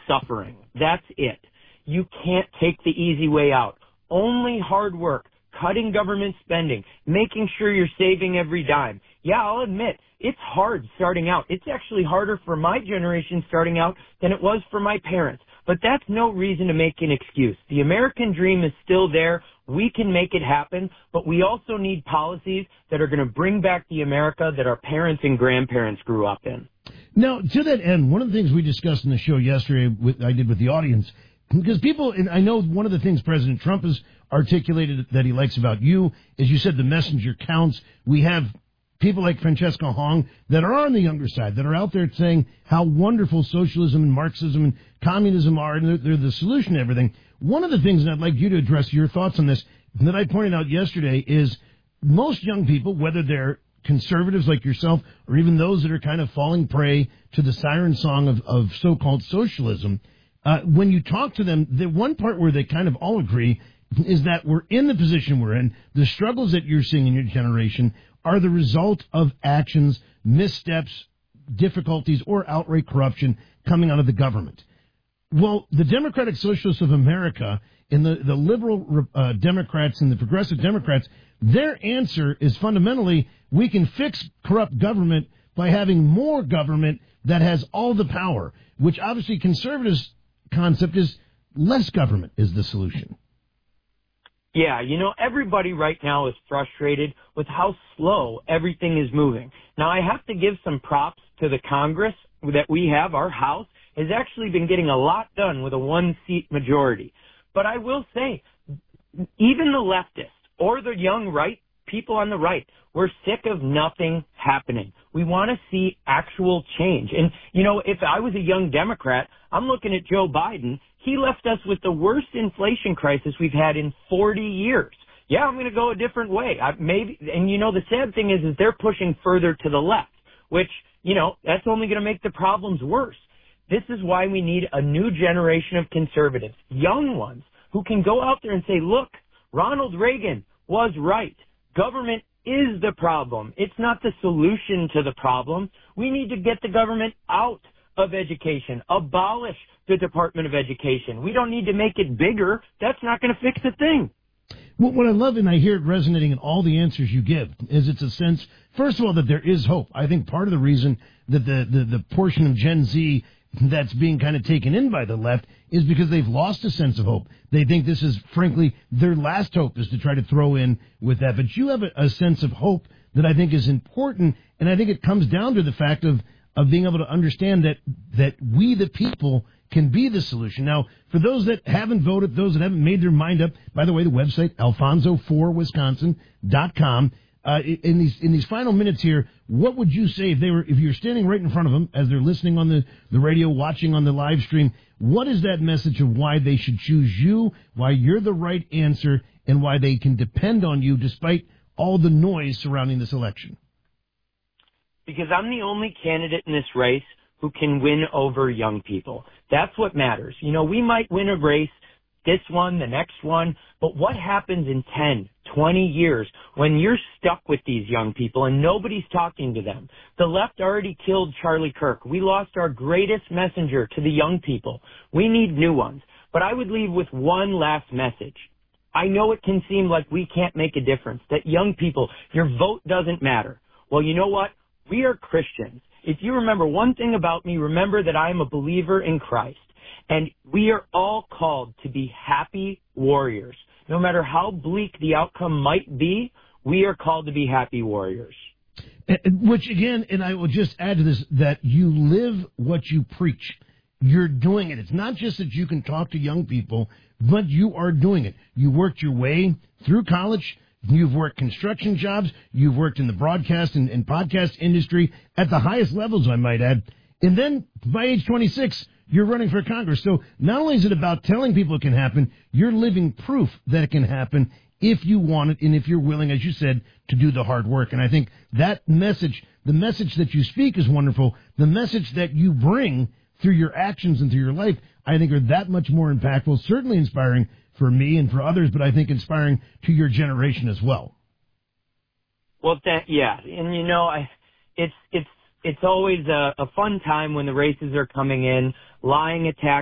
suffering. That's it. You can't take the easy way out. Only hard work, cutting government spending, making sure you're saving every dime. Yeah, I'll admit, it's hard starting out. It's actually harder for my generation starting out than it was for my parents. But that's no reason to make an excuse. The American dream is still there. We can make it happen, but we also need policies that are going to bring back the America that our parents and grandparents grew up in. Now, to that end, one of the things we discussed in the show yesterday, I did with the audience, because people, and I know one of the things President Trump has articulated that he likes about you is you said the messenger counts. We have people like Francesca Hong that are on the younger side, that are out there saying how wonderful socialism and Marxism and communism are, and they're the solution to everything. One of the things, and I'd like you to address your thoughts on this, that I pointed out yesterday is most young people, whether they're conservatives like yourself or even those that are kind of falling prey to the siren song of so-called socialism, when you talk to them, the one part where they kind of all agree is that we're in the position we're in. The struggles that you're seeing in your generation are the result of actions, missteps, difficulties, or outright corruption coming out of the government. Well, the Democratic Socialists of America and the liberal Democrats and the progressive Democrats, their answer is fundamentally we can fix corrupt government by having more government that has all the power, which obviously conservatives' concept is less government is the solution. Yeah, everybody right now is frustrated with how slow everything is moving. Now, I have to give some props to the Congress that we have. Our House has actually been getting a lot done with a one-seat majority. But I will say, even the leftists or the young right, people on the right, we're sick of nothing happening. We want to see actual change. And, if I was a young Democrat, I'm looking at Joe Biden. He left us with the worst inflation crisis we've had in 40 years. Yeah, I'm going to go a different way. The sad thing is they're pushing further to the left, which, that's only going to make the problems worse. This is why we need a new generation of conservatives, young ones, who can go out there and say, look, Ronald Reagan was right. Government is the problem. It's not the solution to the problem. We need to get the government out of education, abolish the Department of Education. We don't need to make it bigger. That's not going to fix a thing. Well, what I love, and I hear it resonating in all the answers you give, is it's a sense, first of all, that there is hope. I think part of the reason that the portion of Gen Z that's being kind of taken in by the left is because they've lost a sense of hope. They think this is, frankly, their last hope is to try to throw in with that. But you have a sense of hope that I think is important, and I think it comes down to the fact of being able to understand that we, the people, can be the solution. Now, for those that haven't voted, those that haven't made their mind up, by the way, the website, alfonso4wisconsin.com. In these final minutes here, what would you say if you're standing right in front of them as they're listening on the radio, watching on the live stream? What is that message of why they should choose you, why you're the right answer, and why they can depend on you despite all the noise surrounding this election? Because I'm the only candidate in this race who can win over young people. That's what matters. We might win a race, this one, the next one, but what happens in 10, 20 years when you're stuck with these young people and nobody's talking to them? The left already killed Charlie Kirk. We lost our greatest messenger to the young people. We need new ones. But I would leave with one last message. I know it can seem like we can't make a difference, that young people, your vote doesn't matter. Well, you know what? We are Christians. If you remember one thing about me, remember that I am a believer in Christ. And we are all called to be happy warriors. No matter how bleak the outcome might be, we are called to be happy warriors. Which, again, and I will just add to this, that you live what you preach. You're doing it. It's not just that you can talk to young people, but you are doing it. You worked your way through college. You've worked construction jobs. You've worked in the broadcast and podcast industry at the highest levels, I might add. And then by age 26, you're running for Congress. So not only is it about telling people it can happen, you're living proof that it can happen if you want it and if you're willing, as you said, to do the hard work. And I think that message, the message that you speak is wonderful. The message that you bring through your actions and through your life, I think are that much more impactful, certainly inspiring for me and for others, but I think inspiring to your generation as well. Well, yeah. And, it's always a fun time when the races are coming in, lying attack